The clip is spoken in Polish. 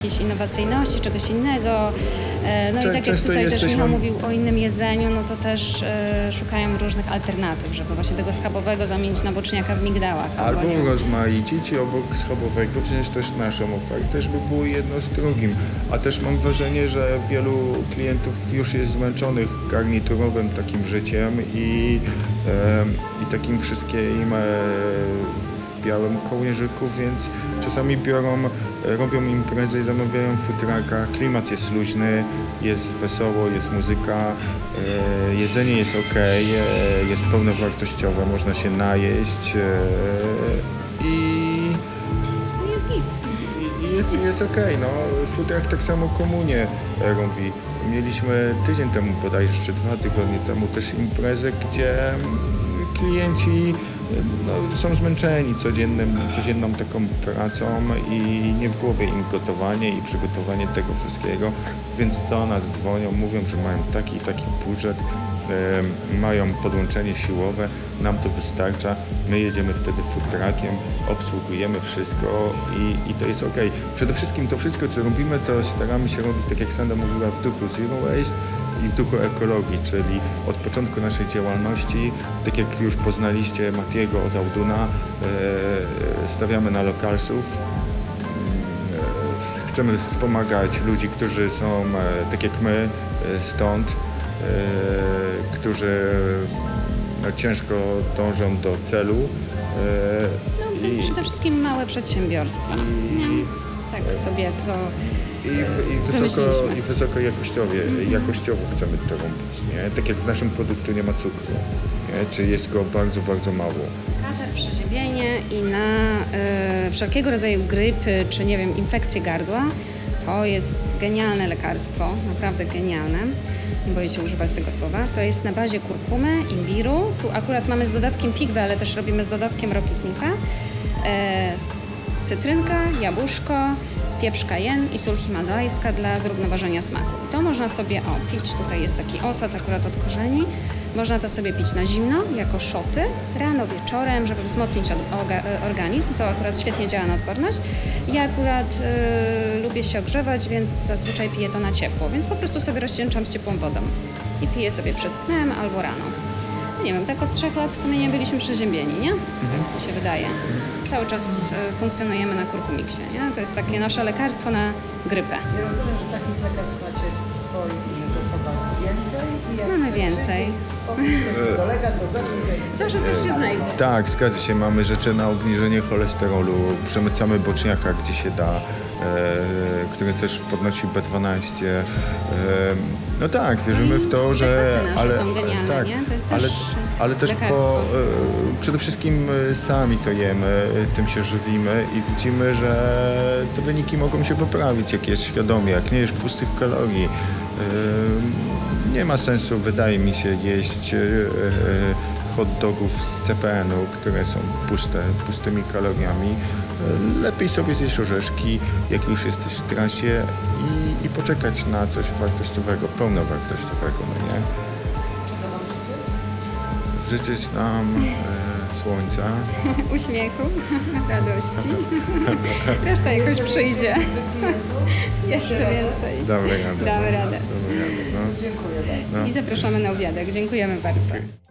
jakiejś innowacyjności, czegoś innego. No i tak jak tutaj też Michał mówił o innym jedzeniu, no to też szukają różnych alternatyw, żeby właśnie tego schabowego zamienić na boczniaka w migdałach. Albo rozmaicić i obok schabowego wziąć też naszą ofertę, żeby było jedno z drugim. A też mam wrażenie, że wielu klientów już jest zmęczonych garniturowym takim życiem i takim wszystkim w białym kołnierzyku, więc czasami robią imprezę i zamawiają futraka. Klimat jest luźny, jest wesoło, jest muzyka, jedzenie jest ok, jest pełnowartościowe, można się najeść i jest git. Jest ok, no. Futrak tak samo komunię robi. Mieliśmy tydzień temu bodajże, czy 2 tygodnie temu też imprezę, gdzie klienci są zmęczeni codzienną taką pracą i nie w głowie im gotowanie i przygotowanie tego wszystkiego, więc do nas dzwonią, mówią, że mają taki budżet, mają podłączenie siłowe, nam to wystarcza, my jedziemy wtedy futrakiem, obsługujemy wszystko i to jest ok. Przede wszystkim to wszystko, co robimy, to staramy się robić, tak jak Sandra mówiła, w duchu Zero Waste i w duchu ekologii, czyli od początku naszej działalności, tak jak już poznaliście Matiego od Auduna, stawiamy na lokalsów. Chcemy wspomagać ludzi, którzy są tak jak my, stąd, którzy ciężko dążą do celu. I przede wszystkim małe przedsiębiorstwa. Tak sobie to I wysoko jakościowo chcemy to robić. Nie? Tak jak w naszym produktu nie ma cukru, nie? Czy jest go bardzo, bardzo mało. Katar, przeziębienie i na wszelkiego rodzaju grypy, czy nie wiem, infekcje gardła, to jest genialne lekarstwo, naprawdę genialne. Nie boję się używać tego słowa. To jest na bazie kurkumy, imbiru. Tu akurat mamy z dodatkiem pigwę, ale też robimy z dodatkiem rokitnika. Cytrynka, jabłuszko, pieprz kajen i sól himalajska dla zrównoważenia smaku. I to można sobie pić. Tutaj jest taki osad akurat od korzeni. Można to sobie pić na zimno, jako szoty, rano, wieczorem, żeby wzmocnić organizm. To akurat świetnie działa na odporność. Ja akurat lubię się ogrzewać, więc zazwyczaj piję to na ciepło, więc po prostu sobie rozcieńczam z ciepłą wodą i piję sobie przed snem albo rano. Nie wiem, tak od 3 lat w sumie nie byliśmy przeziębieni, nie? Mi się wydaje. Cały czas funkcjonujemy na kurkumiksie, nie? To jest takie nasze lekarstwo na grypę. Ja rozumiem, że takich lekarstw macie w swoich zasobach więcej? Mamy więcej. Dolega, to zawsze coś się znajdzie. Tak, zgadza się. Mamy rzeczy na obniżenie cholesterolu, przemycamy boczniaka, gdzie się da, który też podnosi B12. No tak, wierzymy w to, że... Ale są genialne, tak, nie? To jest ale też przede wszystkim sami to jemy, tym się żywimy i widzimy, że te wyniki mogą się poprawić, jak jest świadomie, jak nie jesz pustych kalorii. Nie ma sensu, wydaje mi się, jeść hot dogów z CPN-u, które są pustymi kaloriami. Lepiej sobie zjeść orzeszki, jak już jesteś w trasie i poczekać na coś wartościowego, pełnowartościowego, no nie? Czego wam życzyć? Życzyć nam słońca. Uśmiechu, radości. Reszta jakoś przyjdzie. Jeszcze więcej. Damy radę. Damy radę. No. Dziękuję bardzo. I zapraszamy na obiadek. Dziękujemy bardzo.